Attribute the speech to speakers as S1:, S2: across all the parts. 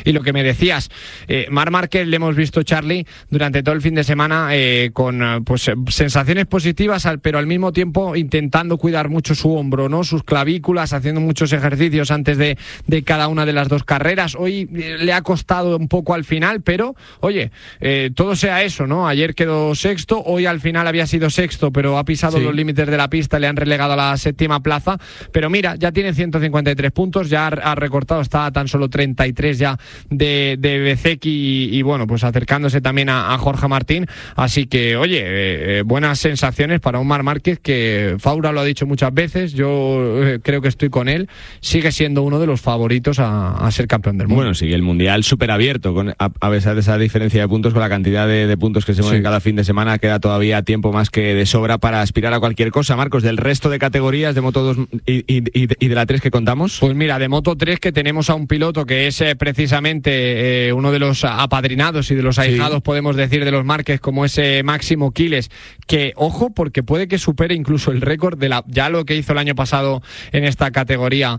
S1: Y lo que me decías, Marc Márquez le hemos visto, Charly, durante todo el fin de semana con pues sensaciones positivas, pero al mismo tiempo intentando cuidar mucho su hombro, ¿no? Sus clavículas, haciendo muchos ejercicios antes de cada una de las dos carreras. Hoy le ha costado un poco al final, pero oye, todo sea eso, ¿no? Ayer quedó sexto, hoy al final había sido sexto, pero ha pisado los límites de la pista, le han relegado a la séptima plaza, pero mira, ya tiene 153 puntos, ya ha recortado, está a tan solo 33 ya de Bezzecchi y bueno, pues acercándose también a Jorge Martín, así que oye, buenas sensaciones para un Marc Márquez que Faura lo ha dicho muchas veces, yo creo que estoy con él, sigue siendo uno de los favoritos a ser campeón del mundo.
S2: Bueno, sí, el Mundial súper abierto, a pesar de esa diferencia de puntos, con la cantidad de puntos que se mueven cada fin de semana, queda todavía tiempo más que de sobra para aspirar a cualquier cosa. Marcos, del resto de categorías de Moto 2 y de la 3 que contamos.
S1: Pues mira, de Moto 3 que tenemos a un piloto que es precisamente uno de los apadrinados y de los ahijados, podemos decir, de los Márquez, como ese Máximo Quiles, que, ojo, porque puede que supere incluso el récord de ya lo que hizo el año pasado en esta categoría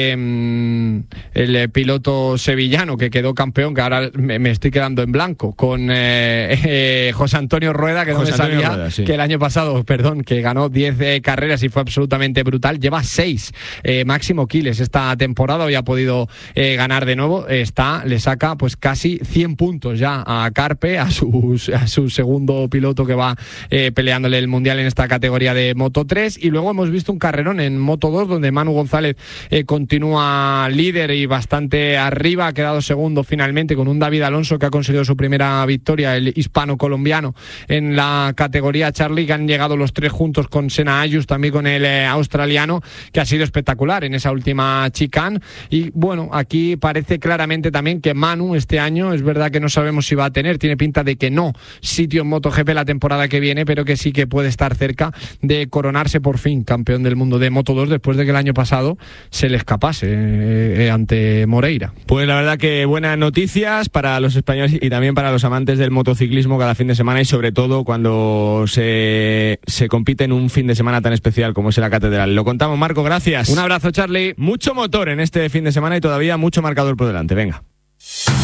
S1: el piloto sevillano que quedó campeón, que ahora me estoy quedando en blanco, con José Antonio Rueda, que no me sabía que el año pasado, que ganó 10 carreras y fue absolutamente brutal, lleva 6 Máximo Quiles esta temporada, hoy ha podido ganar de nuevo, le saca pues casi 100 puntos ya a Carpe, a su segundo piloto que va peleándole el Mundial en esta categoría de Moto 3, y luego hemos visto un carrerón en Moto 2 donde Manu González continúa líder y bastante arriba, ha quedado segundo finalmente con un David Alonso que ha conseguido su primera victoria, el hispano-colombiano en la categoría, Charly, que han llegado los tres juntos con Senna Ayus, también con el australiano, que ha sido espectacular en esa última chicane. Y bueno, aquí parece claramente también que Manu este año, es verdad que no sabemos si va a tener, tiene pinta de que no sitio en MotoGP la temporada que viene, pero que sí que puede estar cerca de coronarse por fin campeón del mundo de Moto 2 después de que el año pasado se le escapase ante Moreira.
S2: Pues la verdad que buenas noticias para los españoles y también para los amantes del motociclismo cada fin de semana, y sobre todo cuando se compite en un fin de semana tan especial como es la Catedral. Lo contamos, Marco, gracias.
S1: Un abrazo, Charly.
S2: Mucho motor en este fin de semana y todavía mucho marcador por delante. Venga.